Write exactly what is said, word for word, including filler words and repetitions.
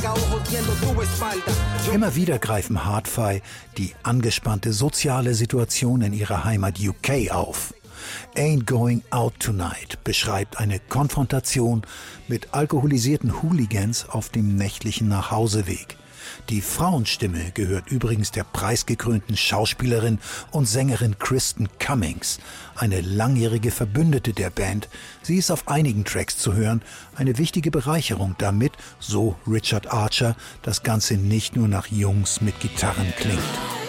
Immer wieder greifen Hard-Fi die angespannte soziale Situation in ihrer Heimat U K auf. Ain't Going Out Tonight beschreibt eine Konfrontation mit alkoholisierten Hooligans auf dem nächtlichen Nachhauseweg. Die Frauenstimme gehört übrigens der preisgekrönten Schauspielerin und Sängerin Kristen Cummings, eine langjährige Verbündete der Band. Sie ist auf einigen Tracks zu hören, eine wichtige Bereicherung, damit, so Richard Archer, das Ganze nicht nur nach Jungs mit Gitarren klingt.